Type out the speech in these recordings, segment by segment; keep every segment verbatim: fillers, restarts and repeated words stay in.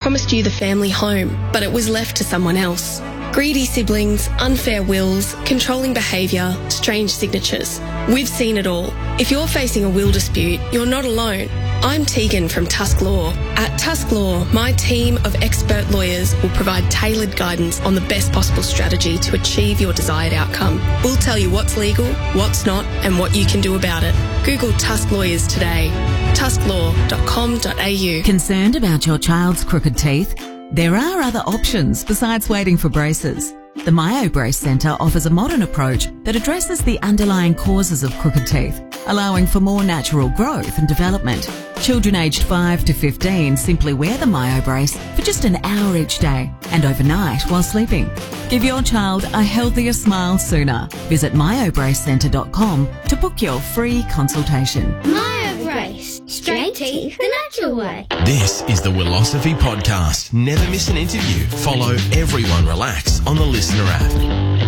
promised you the family home, but it was left to someone else. Greedy siblings, unfair wills, controlling behaviour, strange signatures. We've seen it all. If you're facing a will dispute, you're not alone. I'm Tegan from Tusk Law. At Tusk Law, my team of expert lawyers will provide tailored guidance on the best possible strategy to achieve your desired outcome. We'll tell you what's legal, what's not, and what you can do about it. Google Tusk Lawyers today. tusk law dot com dot a u. Concerned about your child's crooked teeth? There are other options besides waiting for braces. The MyoBrace Centre offers a modern approach that addresses the underlying causes of crooked teeth, allowing for more natural growth and development. Children aged five to fifteen simply wear the MyoBrace for just an hour each day and overnight while sleeping. Give your child a healthier smile sooner. Visit myo brace centre dot com to book your free consultation. MyoBrace. Straight teeth the natural way. This is the Willosophy Podcast. Never miss an interview. Follow Everyone Relax on the Listener app.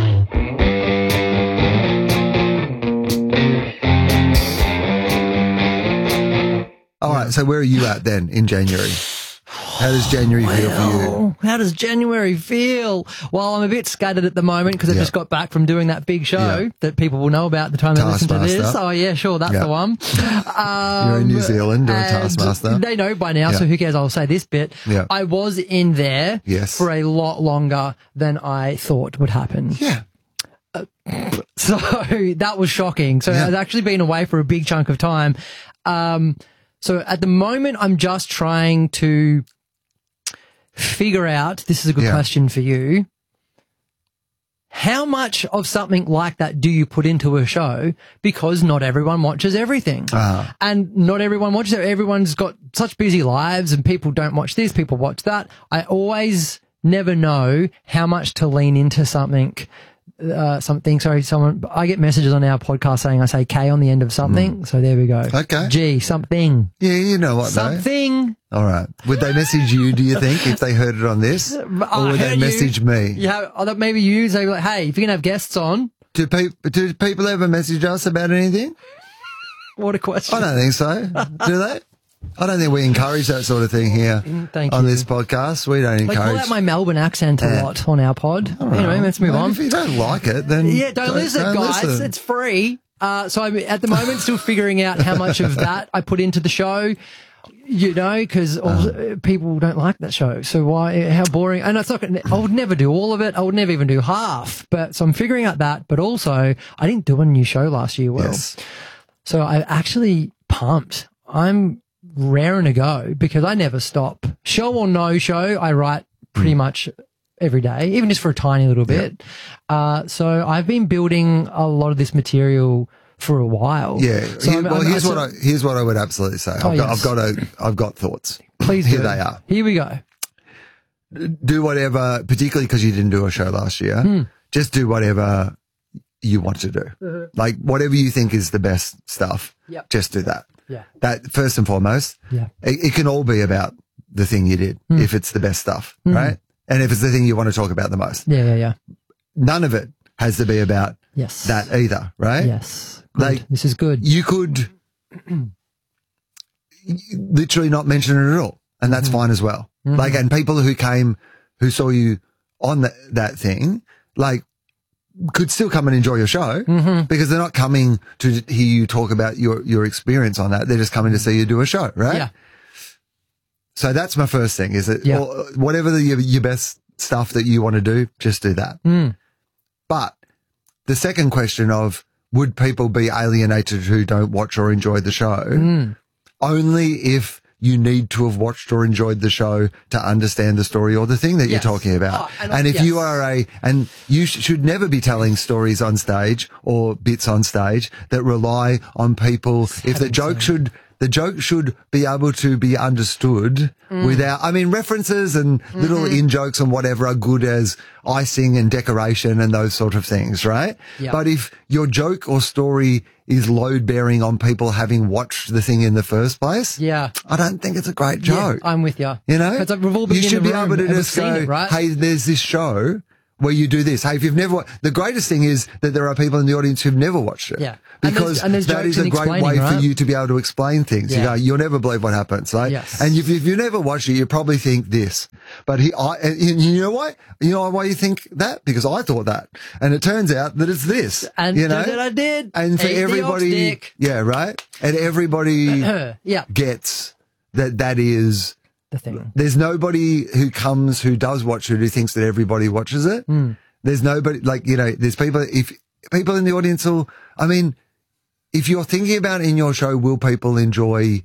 All right, so where are you at then in January? How does January feel for you? How does January feel? Well, I'm a bit scattered at the moment because I Yep. just got back from doing that big show Yep. that people will know about at the time they listen to this. Taskmaster. Oh, yeah, sure, that's Yep. the one. Um, You're in New Zealand doing and Taskmaster. They know by now, so Yep. who cares? I'll say this bit. Yep. I was in there Yes. for a lot longer than I thought would happen. Yeah. So that was shocking. So Yeah. I've actually been away for a big chunk of time. Um, so at the moment, I'm just trying to figure out, this is a good Yeah. question for you. How much of something like that do you put into a show? Because not everyone watches everything. Ah. And not everyone watches it. Everyone's got such busy lives and people don't watch this, people watch that. I always never know how much to lean into something. Uh, something, sorry, someone, I get messages on our podcast saying I say K on the end of something. So there we go. Okay. G, something. Yeah, you know what, though. Something. All right. Would they message you, do you think, if they heard it on this? I Or would they heard you. message me? Yeah, I thought maybe you say like, hey, if you're gonna have guests on, Do, pe- do people ever message us about anything? what a question. I don't think so. Do they? I don't think we encourage that sort of thing here Thank on you. this podcast. We don't They call encourage. out my Melbourne accent a Yeah. lot on our pod. Anyway, let's move Well, on. If you don't like it, then Yeah, don't, listen, don't guys. listen. It's free. Uh, so I'm at the moment still figuring out how much of that I put into the show. You know, because Uh. people don't like that show. So why? How boring? And it's not. Gonna, I would never do all of it. I would never even do half. But so I'm figuring out that. But also, I didn't do a new show last year. Well, Yes. so I actually pumped. I'm raring to go because I never stop. Show or no show, I write pretty much every day, even just for a tiny little bit. Uh, so I've been building a lot of this material for a while. Yeah. So Here- I'm- well, I'm- here's so- what I here's what I would absolutely say. I've Oh, got yes. I've got a I've got thoughts. Please Here do. they are. Here we go. Do whatever, particularly because you didn't do a show last year. Hmm. Just do whatever you want to do. Like whatever you think is the best stuff. Yep. Just do that. Yeah. That first and foremost. Yeah. It, it can all be about the thing you did Hmm. if it's the best stuff, right? And if it's the thing you want to talk about the most. Yeah, yeah, yeah. None of it has to be about Yes. that either, right? Yes. Good. Like, this is good. You could literally not mention it at all, and that's fine as well. Like, and people who came, who saw you on that that thing, like, could still come and enjoy your show because they're not coming to hear you talk about your, your experience on that. They're just coming to see you do a show, right? Yeah. So that's my first thing is that Yeah. or whatever the, your, your best stuff that you want to do, just do that. Mm. But the second question of would people be alienated who don't watch or enjoy the show? Mm. Only if you need to have watched or enjoyed the show to understand the story or the thing that Yes. you're talking about. Oh, and and I- if you yes. are a, and you sh- should never be telling stories on stage or bits on stage that rely on people. If the joke should, the joke should be able to be understood Mm. without, I mean, references and little Mm-hmm. in jokes and whatever are good as icing and decoration and those sort of things, right? Yeah. But if your joke or story is load bearing on people having watched the thing in the first place, Yeah. I don't think it's a great joke. Yeah, I'm with you. You know, Because we've all been you in should the be room able to and we've just seen go, it, right? hey, there's this show. where you do this. Hey, if you've never, wa- the greatest thing is that there are people in the audience who've never watched it. Yeah. And Because there's- and there's that jokes is a in great explaining, way for right? you to be able to explain things. You Yeah. go, you'll never believe what happens, right? Yes. And if, if you never watched it, you probably think this. But he, I, and you know why? You know why you think that? Because I thought that. And it turns out that it's this. And you know? that I did. And for Eat the everybody, ox dick. yeah, right? And everybody Yeah. gets that that is, The thing. there's nobody who comes who does watch it who thinks that everybody watches it. Mm. There's nobody, like, you know, there's people, if people in the audience will, I mean, if you're thinking about in your show, will people enjoy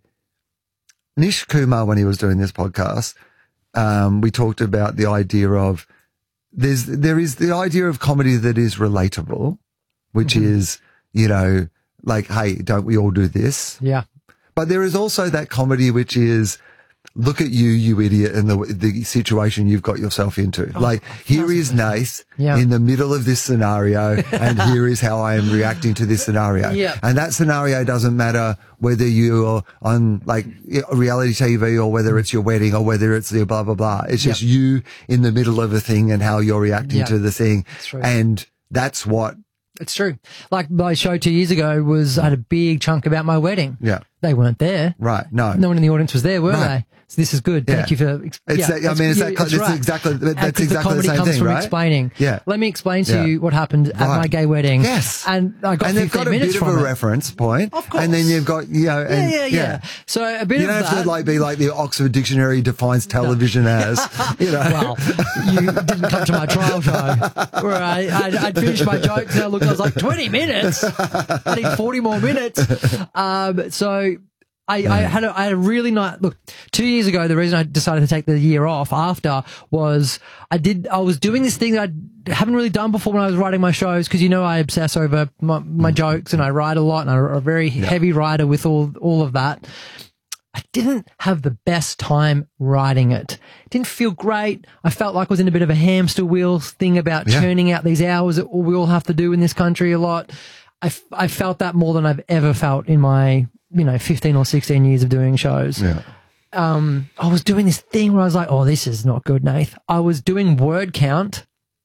Nish Kumar when he was doing this podcast? Um, we talked about the idea of there's, there is the idea of comedy that is relatable, which Mm-hmm. is, you know, like, hey, don't we all do this? Yeah. But there is also that comedy which is, look at you, you idiot, and the the situation you've got yourself into. Oh, like, here is Nath Yeah. in the middle of this scenario, and here is how I am reacting to this scenario. Yeah. And that scenario doesn't matter whether you're on, like, reality T V or whether it's your wedding or whether it's the blah, blah, blah. It's just Yeah. you in the middle of a thing and how you're reacting Yeah. to the thing. true. And that's what, It's true. Like my show two years ago was, I had a big chunk about my wedding. yeah, They weren't there. right. No. No one in the audience was there, were No. they? So this is good. Thank Yeah. you for. Ex- It's yeah, that- I that's- mean, it's yeah, that- that's right. exactly- that's And 'cause exactly the the comedy same comes thing, from right? explaining. Yeah. Let me explain to Yeah. you what happened at Right. my gay wedding. Yes. And I got and they've fifteen got a minutes bit of from a it. reference point. Of course. And then you've got, you know, Yeah, and, yeah, yeah. So a bit You of don't have that. to like be like the Oxford Dictionary defines television as, you know. Well, you didn't come to my trial show where I, I'd, I'd finished my jokes and I looked, I was like, twenty minutes? I need forty more minutes. Um, so I, I had a, I had a really nice, look, two years ago, the reason I decided to take the year off after was I did, I was doing this thing that I haven't really done before when I was writing my shows because, you know, I obsess over my, my jokes and I write a lot and I'm a very heavy writer with all, all of that. I didn't have the best time writing it. It didn't feel great. I felt like I was in a bit of a hamster wheel thing about Yeah. churning out these hours that we all have to do in this country a lot. I, f- I felt that more than I've ever felt in my, you know, fifteen or sixteen years of doing shows. Yeah. Um, I was doing this thing where I was like, oh, this is not good, Nath. I was doing word count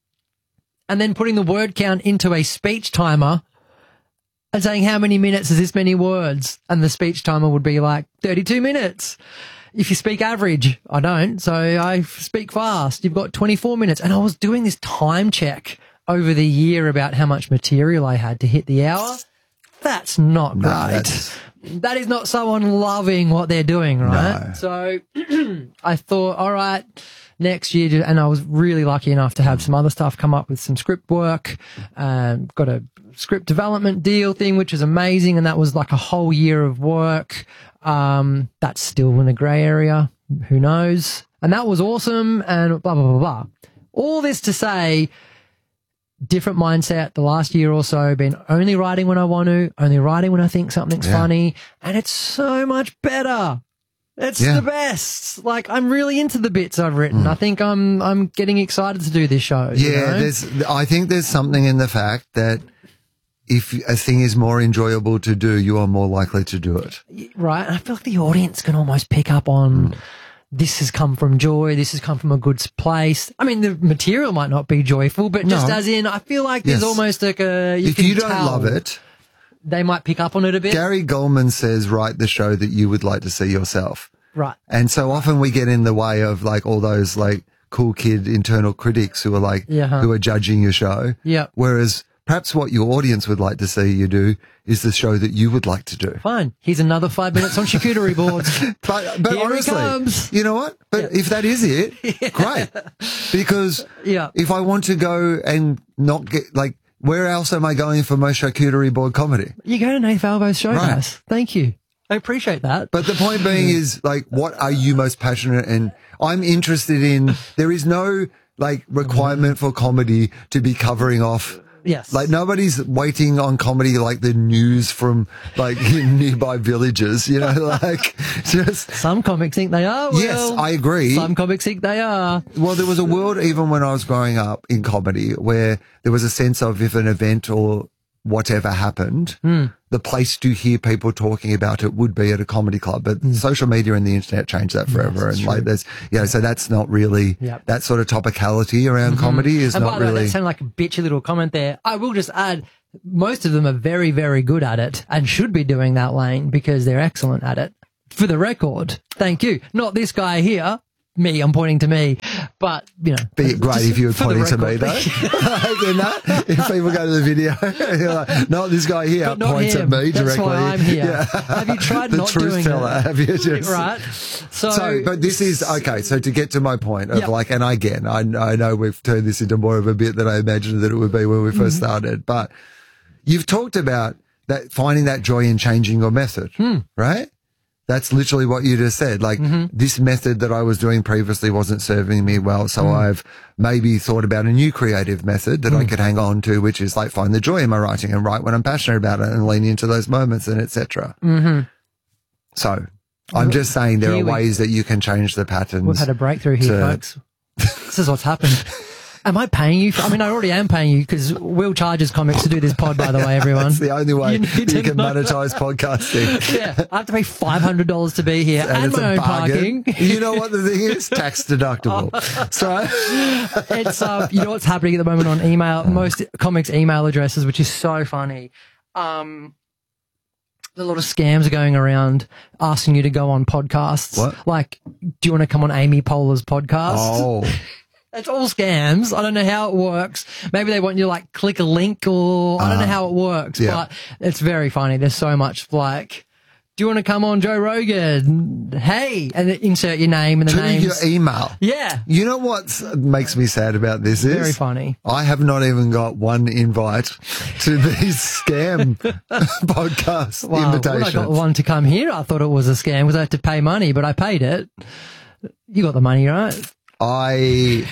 and then putting the word count into a speech timer and saying, how many minutes is this many words? And the speech timer would be like thirty-two minutes. If you speak average, I don't. So I speak fast. You've got twenty-four minutes. And I was doing this time check over the year about how much material I had to hit the hour. That's not No, right. that's- That is not someone loving what they're doing, right? No. So I thought, all right, next year, and I was really lucky enough to have some other stuff come up with some script work. Um, got a script development deal thing, which is amazing, and that was like a whole year of work. Um, that's still in a grey area. Who knows? And that was awesome, and blah, blah, blah, blah. All this to say, different mindset the last year or so, been only writing when I want to, only writing when I think something's Yeah. funny, and it's so much better. It's Yeah. the best. Like, I'm really into the bits I've written. I think I'm I'm getting excited to do this show. you Yeah, know? there's, I think there's something in the fact that if a thing is more enjoyable to do, you are more likely to do it. right. And I feel like the audience can almost pick up on this has come from joy. This has come from a good s- place. I mean, the material might not be joyful, but just No. as in, I feel like there's Yes. almost like a, you if can you don't tell love it, they might pick up on it a bit. Gary Goldman says, write the show that you would like to see yourself. Right. And so often we get in the way of like all those like cool kid internal critics who are like, Yeah, huh. who are judging your show. Yeah. Whereas perhaps what your audience would like to see you do is the show that you would like to do. Fine. Here's another five minutes on charcuterie boards. But, but Here he honestly, comes. you know what? But if that is it, great. Because Yeah. if I want to go and not get like, where else am I going for most charcuterie board comedy? You go to Nath Albo's show, Right. guys. Thank you. I appreciate that. But the point being is like, what are you most passionate and I'm interested in? There is no like requirement for comedy to be covering off. Yes. Like nobody's waiting on comedy like the news from like nearby villages, you know, like just. Some comics think they are. Well, Yes, I agree. Some comics think they are. Well, there was a world even when I was growing up in comedy where there was a sense of if an event or whatever happened, Mm. the place to hear people talking about it would be at a comedy club. But Mm. social media and the internet changed that forever. Yes, and true. like there's, you know, so that's not really, Yep. that sort of topicality around comedy is And not by the way, really. that sounded like a bitchy little comment there. I will just add, most of them are very, very good at it and should be doing that, Lane, because they're excellent at it. For the record, thank you. Not this guy here. Me, I'm pointing to me, but you know, Be great just if you were for the pointing to me record. though. Like in that, if people go to the video, you're like, not this guy here But not points him. at me That's directly. why I'm here. Have you tried the not truth doing teller? that? Have you just Right. So, So, but this is okay. So to get to my point of Yep. like, and again, I, I know we've turned this into more of a bit than I imagined that it would be when we 1st Mm-hmm. started, but you've talked about that finding that joy in changing your method, Hmm. right? That's literally what you just said. Like Mm-hmm. this method that I was doing previously wasn't serving me well. So Mm. I've maybe thought about a new creative method that I could hang on to, which is like find the joy in my writing and write when I'm passionate about it and lean into those moments and et cetera. Mm-hmm. So I'm just saying there Here are we- ways that you can change the patterns. we've had a breakthrough here, to- folks. This is what's happened. Am I paying you? For, I mean, I already am paying you because Will charges comics to do this pod, by the way, everyone. It's the only way You you, need to can know monetize podcasting. Yeah, I have to pay five hundred dollars to be here and, it's my a own bargain. parking. You know what the thing is? Tax deductible. So It's, uh, you know what's happening at the moment on email, most comics' email addresses, which is so funny. Um, a lot of scams are going around asking you to go on podcasts. What? Like, do you want to come on Amy Poehler's podcast? oh, It's all scams. I don't know how it works. Maybe they want you to like click a link or I don't know how it works, yeah. but it's very funny. There's so much like, do you want to come on Joe Rogan? Hey, and then insert your name and the to names. your email. Yeah. You know what makes me sad about this is Very funny. I have not even got one invite to these scam podcast Well, when I invitations. got one to come here, I thought it was a scam because I had to pay money, but I paid it. You got the money, right? I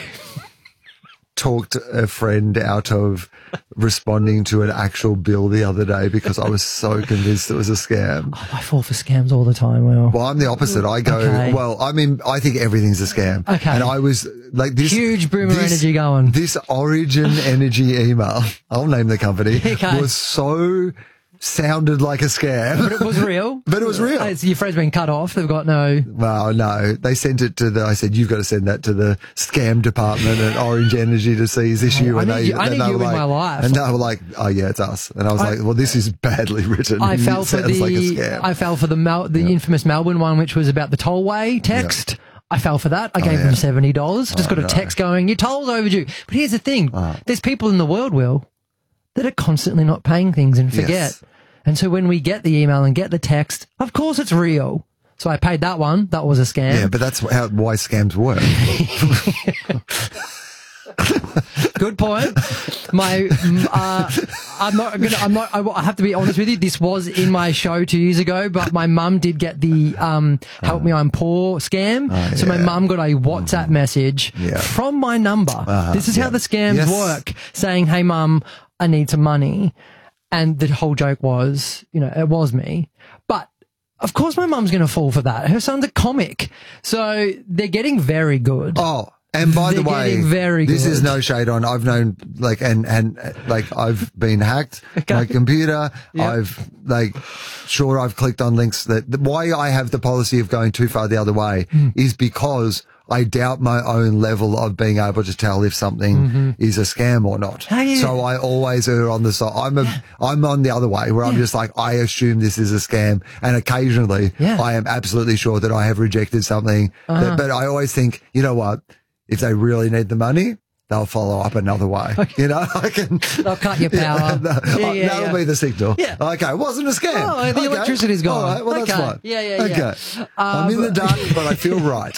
talked a friend out of responding to an actual bill the other day because I was so convinced it was a scam. I fall for scams all the time, Will. Well, I'm the opposite. I go, Okay. well, I mean, I think everything's a scam. Okay. And I was like this. Huge boomer this- energy going. This Origin Energy email, I'll name the company, Okay. was so sounded like a scam. But it was real. But it was real. It's, your friend's been cut off. They've got no. Well, no, they sent it to the, I said, you've got to send that to the scam department at Orange Energy to see this issue. I and need they, you- I and need they you were in like, my life. And they were like, oh yeah, it's us. And I was I- like, well, this is badly written. I It fell for sounds the. like a scam. I fell for the Mel, the infamous Melbourne one, which was about the tollway text. I fell for that. I gave yeah. them seventy dollars. Just got a no. text going, your toll's overdue. But here's the thing: there's people in the world, Will, that are constantly not paying things and forget. Yes. And so when we get the email and get the text, of course it's real. So I paid that one. That was a scam. Yeah, but that's how, why scams work. Good point. My, mm, uh, I'm not gonna, I'm not, I I have to be honest with you. This was in my show two years ago, but my mum did get the, um, help me, I'm poor scam. so my yeah. mum got a WhatsApp message Yeah. from my number. This is how the scams Yes. work, saying, hey mum, I need some money. And the whole joke was, you know, it was me, but of course my mum's going to fall for that. Her son's a comic. So they're getting very good. Oh, and by the They're way, getting very this good. is no shade on. I've known like and and uh, like I've been hacked my computer. Yep. I've like sure I've clicked on links that why I have the policy of going too far the other way Mm. is because I doubt my own level of being able to tell if something is a scam or not. How you- So I always err on the side. I'm a, I'm on the other way where I'm just like, I assume this is a scam. And occasionally Yeah. I am absolutely sure that I have rejected something. that- but I always think, you know what? If they really need the money, they'll follow up another way. You know, I can. They'll cut your power. that, Yeah, yeah, that'll yeah. be the signal. Yeah. Okay, it wasn't a scam. Oh, the Okay. electricity's gone. All right, well, that's Okay. fine. Yeah, yeah, yeah. Okay. I'm in the dark, but I feel right.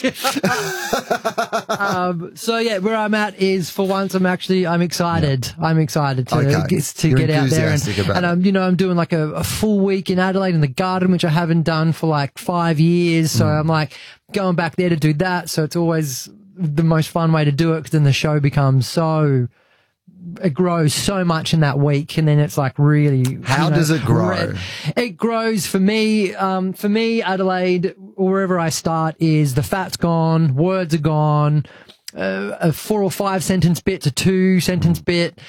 So yeah, where I'm at is for once I'm actually I'm excited. I'm excited to Okay. get, to You're get out there and, enthusiastic about and it. I'm you know I'm doing like a, a full week in Adelaide in the garden, which I haven't done for like five years. So Mm. I'm like going back there to do that. So it's always the most fun way to do it because then the show becomes so. It grows so much in that week, and then it's like really. How you know, does it grow? red- It grows for me. Um, for me, Adelaide, or wherever I start, is the fat's gone, words are gone, uh, a four or five sentence bit to two sentence bit.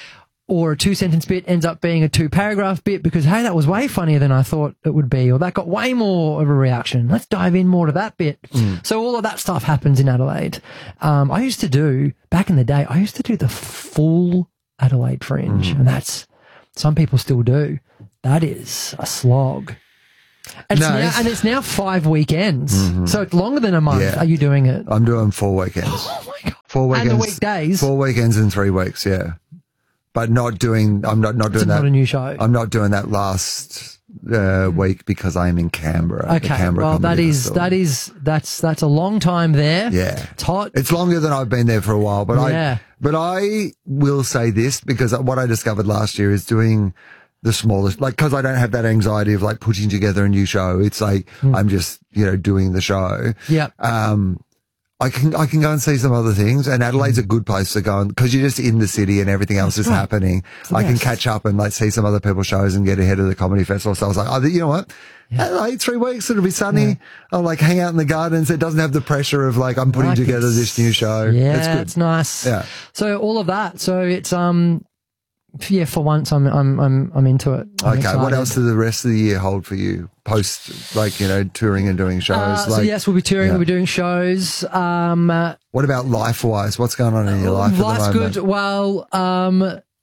or a two-sentence bit ends up being a two-paragraph bit because, hey, that was way funnier than I thought it would be, or that got way more of a reaction. Let's dive in more to that bit. Mm. So all of that stuff happens in Adelaide. Um, I used to do, back in the day, I used to do the full Adelaide Fringe, mm. and that's, some people still do. That is a slog. And, no, it's, now, it's, and it's now five weekends, mm-hmm. so it's longer than a month. Yeah. Are you doing it? I'm doing four weekends. Oh, my God. Four weekends. And the weekdays? Four weekends in three weeks, yeah. But not doing, I'm not, not doing it's that. Not a new show. I'm not doing that last uh, week because I'm in Canberra. Okay. Canberra well, that is, Festival. that is, that's, that's a long time there. Yeah. It's hot. It's longer than I've been there for a while, but yeah. I, but I will say this because what I discovered last year is doing the smallest, like, cause I don't have that anxiety of like putting together a new show. It's like, mm. I'm just, you know, doing the show. Yeah. Um, I can, I can go and see some other things, and Adelaide's a good place to go because you're just in the city and everything else is right. happening. I can catch up and like see some other people's shows and get ahead of the comedy festival. So I was like, oh, you know what? Yeah. Adelaide, three weeks, it'll be sunny. Yeah. I'll like hang out in the gardens. It doesn't have the pressure of like, I'm putting like together this new show. Yeah, it's, good. it's nice. Yeah. So all of that. So it's, um, yeah, for once I'm, I'm, I'm, I'm into it. I'm okay. excited. What else does the rest of the year hold for you? Post, like, you know, touring and doing shows? Uh, like, so yes, we'll be touring, yeah. we'll be doing shows. Um, uh, what about life wise? What's going on in your life? Life's at the moment? good. Well, um,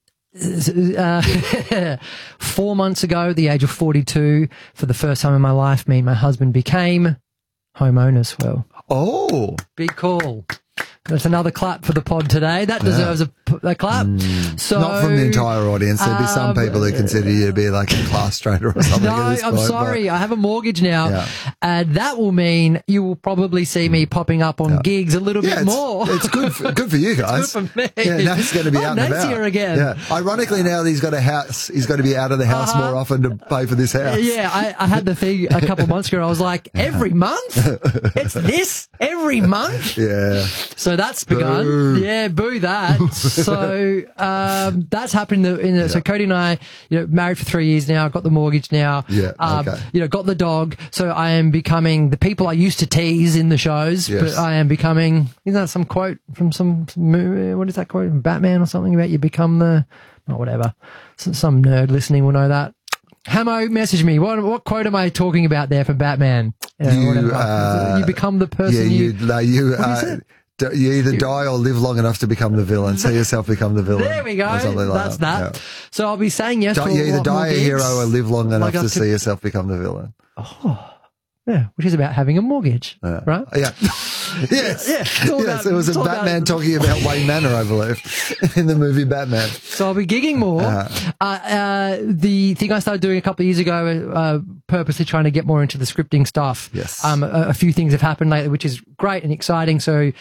uh, four months ago, at the age of forty-two, for the first time in my life, me and my husband became homeowners. Well, oh, big call. That's another clap for the pod today. That deserves yeah. a, a clap. Mm. So not from the entire audience. There'd be some um, people who consider you to be like a class trader or something. No, I'm point, sorry. but... I have a mortgage now, yeah. and that will mean you will probably see me popping up on yeah. gigs a little yeah, bit it's, more. It's good. For, good for you guys. It's good for me. Yeah, Nate's going to be oh, out Nate's and about here again. Yeah. Ironically, now that he's got a house, he's got to be out of the house uh-huh. more often to pay for this house. Yeah, I, I had the thing a couple of months ago. I was like, every month? It's this every month? Yeah. So that's begun. Boo. Yeah, boo that. So um, that's happened in the, in the yeah. so Cody and I, you know, married for three years now, got the mortgage now. Yeah. Um, okay. You know, got the dog. So I am becoming the people I used to tease in the shows, yes. but I am becoming, isn't that some quote from some, some what is that quote from Batman or something about you become the, or whatever. Some, some nerd listening will know that. Hamo, message me. What what quote am I talking about there for Batman? Uh, you, uh, you become the person yeah, you... you, no, you uh, You either die or live long enough to become the villain. See yourself become the villain. There we go. That's like that. that. Yeah. So I'll be saying yes. Die, to you either die a gigs. hero or live long enough like to, to see yourself become the villain. Oh, yeah, which is about having a mortgage, yeah. right? Yeah. Yes. Yeah. Yes. About, it was a Batman about... talking about Wayne Manor, I believe, in the movie Batman. So I'll be gigging more. Uh-huh. Uh, uh, the thing I started doing a couple of years ago, uh, purposely trying to get more into the scripting stuff. Yes. Um, a, a few things have happened lately, which is great and exciting. So,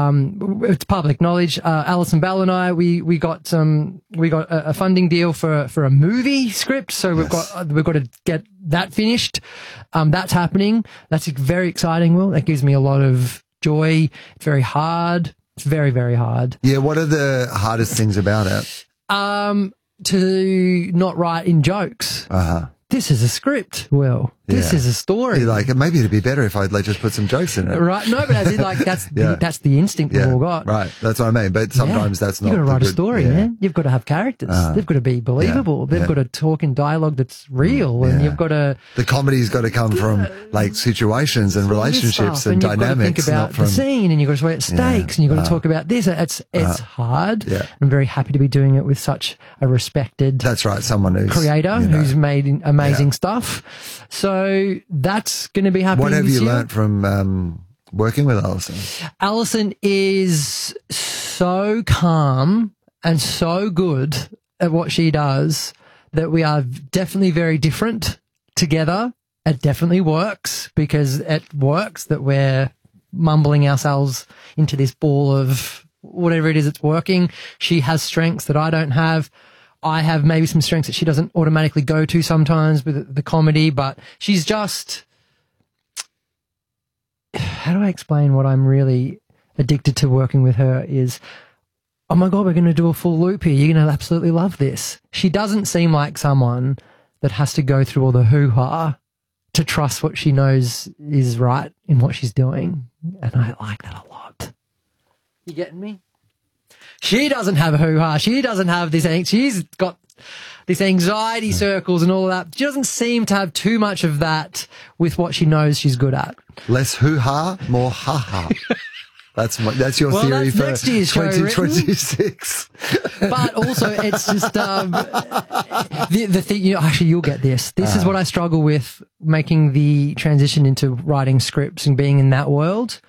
um, it's public knowledge. Uh, Alison Bell and I, we, we got some, we got a, a funding deal for, for a movie script. So we've yes. got, we've got to get that finished. Um, that's happening. That's very exciting. Well, that gives me a lot of joy. It's very hard. It's very, very hard. Yeah. What are the hardest things about it? Um, to not write in jokes. Uh-huh. This is a script, Will. This yeah. is a story. You're like, maybe it'd be better if I'd like just put some jokes in it. Right. No, but as in, like, that's, yeah. the, that's the instinct yeah. we've all got. Right. That's what I mean. But sometimes yeah. that's not. You've got to write good, a story, yeah. man. You've got to have characters. Uh, They've got to be believable. Yeah. They've yeah. got to talk in dialogue that's real. And yeah. you've got to. The comedy's got to come from, like, situations and relationships and, and you've dynamics. Got to think about not from, the scene, and you've got to talk about stakes, yeah. and you've got to uh, talk about this. It's, it's uh, hard. Yeah. I'm very happy to be doing it with such a respected. That's right. Someone who's. Creator you know, who's made amazing yeah. stuff. So that's going to be happening. What have this you year. learnt from um, working with Alison? Alison is so calm and so good at what she does that we are definitely very different together. It definitely works because it works that we're mumbling ourselves into this ball of whatever it is that's working. She has strengths that I don't have. I have maybe some strengths that she doesn't automatically go to sometimes with the comedy, but she's just... How do I explain what I'm really addicted to working with her is, oh my God, we're going to do a full loop here. You're going to absolutely love this. She doesn't seem like someone that has to go through all the hoo-ha to trust what she knows is right in what she's doing. And I like that a lot. You getting me? She doesn't have a hoo-ha. She doesn't have this. She's got this anxiety circles and all of that. She doesn't seem to have too much of that with what she knows she's good at. Less hoo-ha, more ha-ha. That's my, that's your well, theory that's for twenty twenty-six. But also, it's just um, the the thing. You know, actually, you'll get this. This uh, is what I struggle with making the transition into writing scripts and being in that world.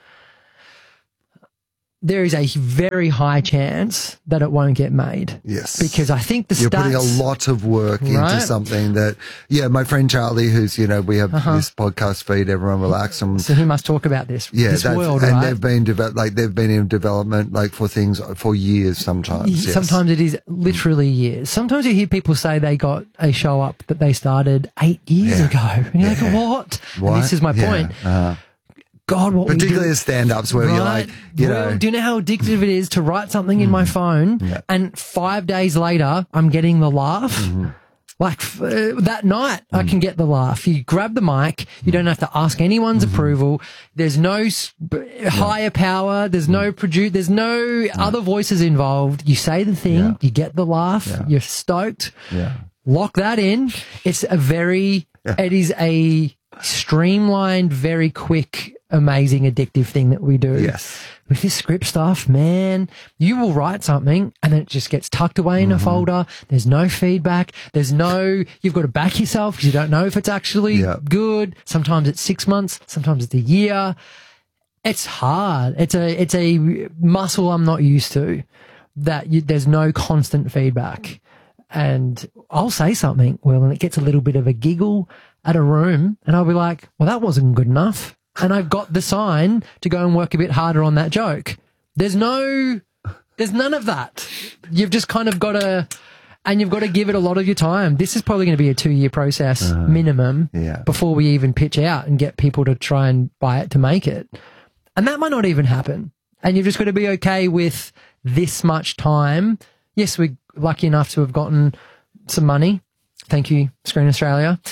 There is a very high chance that it won't get made. Yes. Because I think the You're stats, putting a lot of work right? into something that, yeah, my friend Charlie, who's, you know, we have uh-huh. this podcast feed, Everyone Relax. And, so he must talk about this, yeah, this world, and right? they've been, develop, like, they've been in development, like, for things for years sometimes. Yes. Sometimes it is literally years. Sometimes you hear people say they got a show up that they started eight years yeah. ago. And you're yeah. like, what? what? And this is my yeah. point. Uh-huh. God, what particularly we do, as stand-ups where right? you're like, you well, know. do you know how addictive it is to write something mm. in my phone yeah. and five days later I'm getting the laugh? Mm-hmm. Like uh, that night mm. I can get the laugh. You grab the mic, you don't have to ask anyone's mm-hmm. approval. There's no sp- yeah. higher power. There's mm. no produce. There's no yeah. other voices involved. You say the thing, yeah. you get the laugh. Yeah. You're stoked. Yeah. Lock that in. It's a very, yeah. it is a streamlined, very quick, amazing, addictive thing that we do. Yes. With this script stuff, man, you will write something and then it just gets tucked away in mm-hmm. a folder. There's no feedback. There's no, you've got to back yourself because you don't know if it's actually yeah. good. Sometimes it's six months. Sometimes it's a year. It's hard. It's a, it's a muscle I'm not used to, that you, there's no constant feedback. And I'll say something, well, and it gets a little bit of a giggle at a room and I'll be like, well, that wasn't good enough. And I've got the sign to go and work a bit harder on that joke. There's no, there's none of that. You've just kind of got to, and you've got to give it a lot of your time. This is probably going to be a two year process uh, minimum yeah. before we even pitch out and get people to try and buy it to make it. And that might not even happen. And you've just got to be okay with this much time. Yes, we're lucky enough to have gotten some money. Thank you, Screen Australia.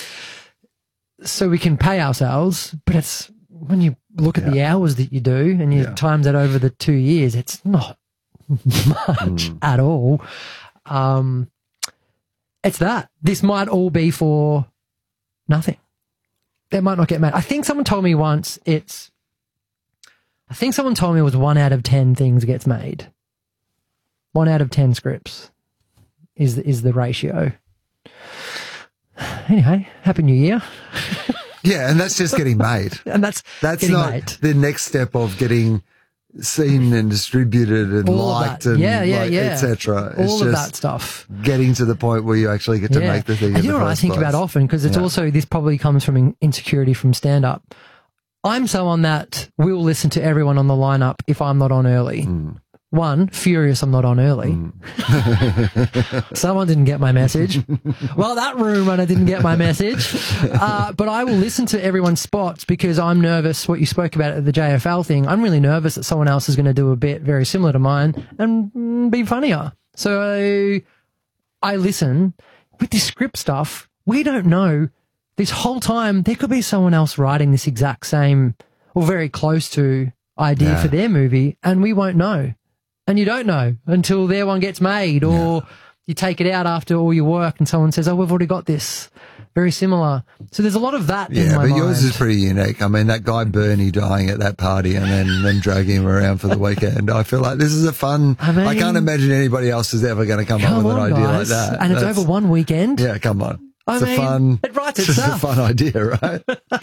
So we can pay ourselves, but it's, when you look at yeah. the hours that you do and you yeah. times that over the two years, it's not much mm. at all. Um, it's that. This might all be for nothing. That might not get made. I think someone told me once it's, I think someone told me it was one out of ten things gets made. One out of ten scripts is, is the ratio. Anyway, Happy New Year. Yeah, and that's just getting made. And that's that's getting not made. The next step of getting seen and distributed and all liked and yeah, yeah, like, yeah. et cetera. All it's of just that stuff. Getting to the point where you actually get to yeah. make the thing. And you know what I think place. about often, because it's yeah. also, this probably comes from insecurity from stand-up. I'm someone that will listen to everyone on the lineup if I'm not on early. Mm. One, furious I'm not on early. Mm. Someone didn't get my message. Well, that room runner didn't get my message. Uh, but I will listen to everyone's spots because I'm nervous, what you spoke about at the J F L thing. I'm really nervous that someone else is going to do a bit very similar to mine and mm, be funnier. So I listen. With this script stuff, we don't know. This whole time, there could be someone else writing this exact same or very close to idea yeah. for their movie, and we won't know. And you don't know until their one gets made, or yeah. you take it out after all your work and someone says, oh, we've already got this. Very similar. So there's a lot of that yeah, in my but mind. yours is pretty unique. I mean, that guy Bernie dying at that party and then, then dragging him around for the weekend. I feel like this is a fun, I, mean, I can't imagine anybody else is ever going to come, come up with on, an idea guys. like that. And it's That's, over one weekend. Yeah, come on. It's I mean, a fun, it writes it's itself. a fun idea, right?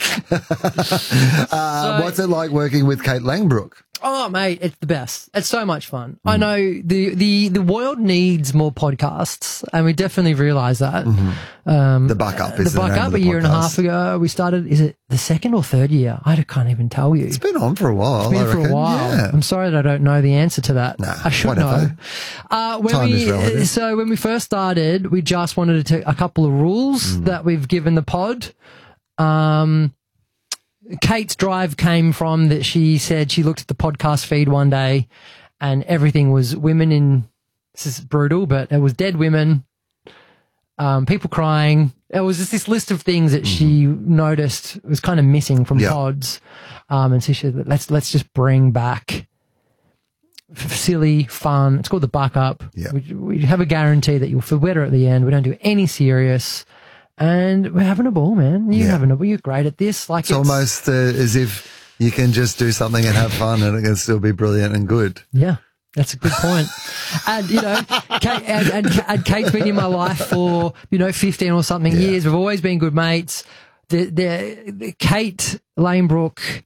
uh, so, what's it like working with Kate Langbroek? Oh, mate, it's the best. It's so much fun. Mm. I know the, the, the world needs more podcasts, and we definitely realise that. Mm-hmm. Um, the Buck Up is the the Buck name Up of the a year podcast. and a half ago. We started. Is it the second or third year? I can't even tell you. It's been on for a while. It's been I for reckon. a while. Yeah. I'm sorry that I don't know the answer to that. Nah, I should whatever. know. Uh, when Time we, is relative. So when we first started, we just wanted to take a couple of rules mm. that we've given the pod. Um, Kate's drive came from that she said she looked at the podcast feed one day and everything was women in, this is brutal, but it was dead women, um, people crying. It was just this list of things that mm-hmm. she noticed was kind of missing from yep. pods. Um, and so she said, let's, let's just bring back f- silly, fun. It's called the Buck Up. Yeah. We, we have a guarantee that you'll feel better at the end. We don't do any serious. And we're having a ball, man. You're Yeah. having a ball. You're great at this. Like It's almost uh, as if you can just do something and have fun and it can still be brilliant and good. Yeah, that's a good point. And, you know, Kate, and, and, and Kate's been in my life for, you know, fifteen or something Yeah. years. We've always been good mates. The, the, the Kate Lanebrook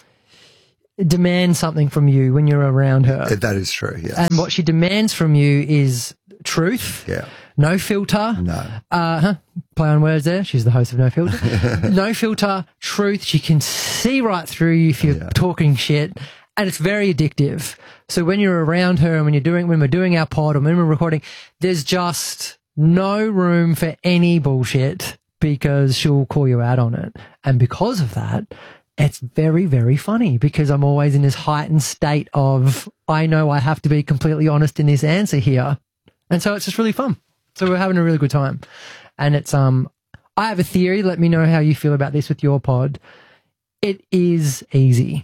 demands something from you when you're around her. That is true, yes. And what she demands from you is truth. Yeah. No filter. No. Uh, huh, play on words there. She's the host of No Filter. No filter, truth. She can see right through you if you're Yeah. talking shit. And it's very addictive. So when you're around her and when you're doing, when we're doing our pod or when we're recording, there's just no room for any bullshit because she'll call you out on it. And because of that, it's very, very funny because I'm always in this heightened state of, I know I have to be completely honest in this answer here. And so it's just really fun. So we're having a really good time. And it's, um, I have a theory. Let me know how you feel about this with your pod. It is easy.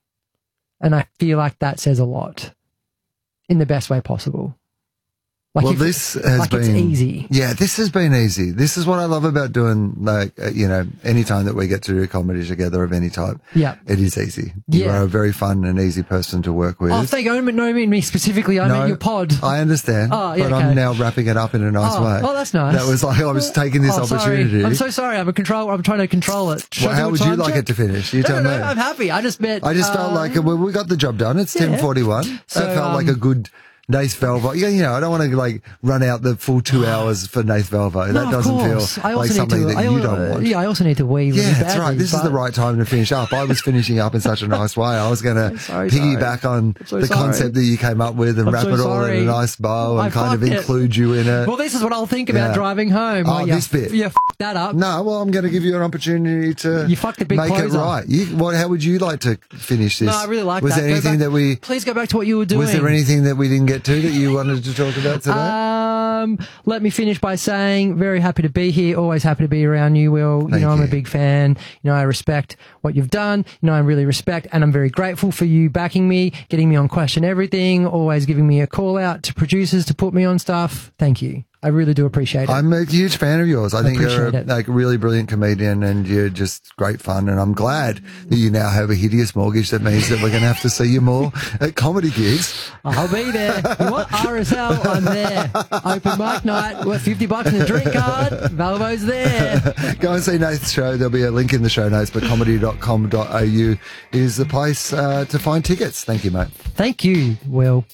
And I feel like that says a lot in the best way possible. Like well, if- this has like been it's easy. Yeah, this has been easy. This is what I love about doing, like, uh, you know, any time that we get to do comedy together of any type. Yeah. It is easy. You Yeah. are a very fun and easy person to work with. Oh, thank you. I don't mean me specifically. I No, mean your pod. I understand, Oh, yeah, but okay. I'm now wrapping it up in a nice Oh, way. oh, that's nice. That was like I was taking this Oh, sorry. opportunity. I'm so sorry. I'm a control. I'm trying to control it. Should Well, I do how a would you time like check? it to finish? You No, tell no, me. no, I'm happy. I just meant. I just felt uh, like well, we got the job done. It's yeah. ten forty-one. So, that felt like um, a good Nath Velvo. Yeah, you know, I don't want to like run out the full two hours for Nath Velvo. No, That of doesn't course. feel I also like need something to, that I, you al- don't want. Yeah, I also need to wee. really Yeah, that's badly, right. This is the but- right time to finish up. I was finishing up in such a nice way. I was going to sorry, piggyback sorry. on I'm so the sorry. concept that you came up with and I'm wrap so it all in sorry. a nice bow I and kind of fucked it. include you in it. Well, this is what I'll think about Yeah. driving home. Oh, you, this bit. You f- that up. No, well, I'm going to give you an opportunity to You fucked the big make it closer. right. You, what, how would you like to finish this? No, I really like was that. there Go anything back- that we? Please go back to what you were doing. Was there anything that we didn't get to that you wanted to talk about today? Um, let me finish by saying very happy to be here. Always happy to be around you, Will. You Thank know, I'm you. a big fan. You know, I respect what you've done. You know, I really respect and I'm very grateful for you backing me, getting me on Question Everything, always giving me a call out to producers to put me on stuff. Thank you. I really do appreciate it. I'm a huge fan of yours. I, think you're appreciate a, it. like a really brilliant comedian and you're just great fun. And I'm glad that you now have a hideous mortgage that means that we're going to have to see you more at comedy gigs. I'll be there. You want R S L? I'm there. Open mic night. What, fifty bucks and a drink card? Valvo's there. Go and see Nath's show. There'll be a link in the show notes, but comedy dot com dot a u is the place uh, to find tickets. Thank you, mate. Thank you, Will.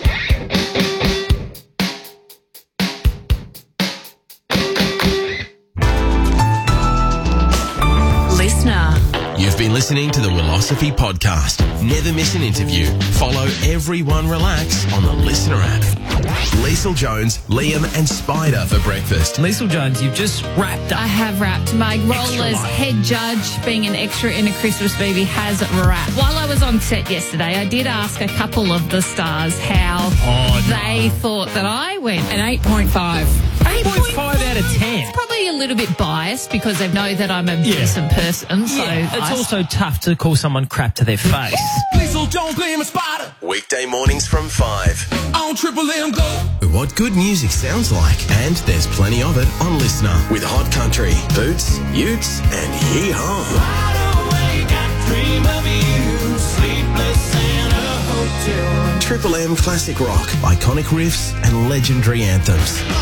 Listener. You've been listening to the Willosophy Podcast. Never miss an interview. Follow Everyone Relax on the Listener app. Liesl Jones, Liam and Spider for breakfast. Liesl Jones, you've just wrapped I up. have wrapped. My role as life. head judge, being an extra in a Christmas movie, has wrapped. While I was on set yesterday, I did ask a couple of the stars how Oh, no. they thought that I went. An eight point five. eight point five out of ten. It's probably a little bit biased because they know that I'm a decent person. So Yeah, it's I- also tough to call someone crap to their face. Liesl Jones, Liam and Spider Weekday mornings from five. on Triple M Go. What good music sounds like. And there's plenty of it on Listener. With Hot Country, Boots, Utes and Yee-Haw. Triple M Classic Rock, iconic riffs and legendary anthems.